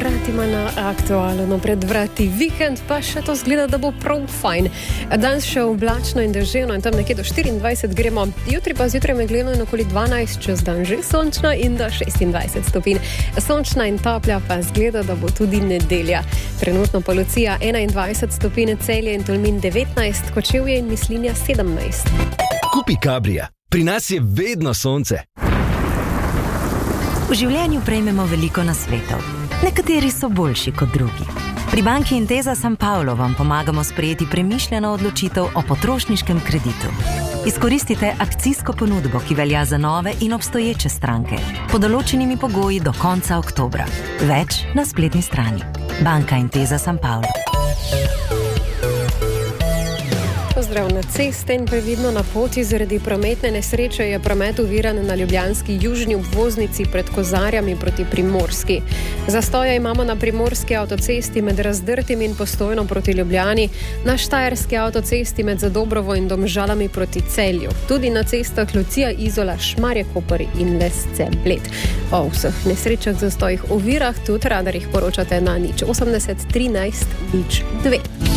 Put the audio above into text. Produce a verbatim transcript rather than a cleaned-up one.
vrati ima na aktualno, pred vrati vikend, pa še to zgleda, da bo prav fajn. Danes še oblačno in deževno in tam nekje do štiriindvajset gremo, jutri pa zjutraj megleno in okoli dvanajst, čez dan že sončna in do šestindvajset stopinj. Sončna in toplja pa zgleda, da bo tudi nedelja. Trenutno pa Lucija enaindvajset stopinj, Celje in Tolmin devetnajst, Kočevje in Mislinja sedemnajst. Kupi Kabrija. Pri nas je vedno sonce. V življenju prejmemo veliko nasvetov. Nekateri so boljši kot drugi. Pri banki Intesa San Paolo vam pomagamo sprejeti premišljeno odločitev o potrošniškem kreditu. Izkoristite akcijsko ponudbo, ki velja za nove in obstoječe stranke, pod določenimi pogoji do konca oktobra. Več na spletni strani. Banka Intesa San Paolo. Pozdrav na ceste in previdno na poti. Zaradi prometne nesreče je promet oviran na ljubljanski južni obvoznici pred Kozarjami proti Primorski. Zastoje imamo na primorski avtocesti med Razdrtim in Postojno proti Ljubljani, na štajerski avtocesti med Zadobrovo in Domžalami proti Celju. Tudi na cestah Lucija, Izola, Šmarje, Koper in Lesce, Bled. O vseh nesrečah, zastojih, ovirah tudi radarjih poročate na nič osemdeset trinajst nič dve.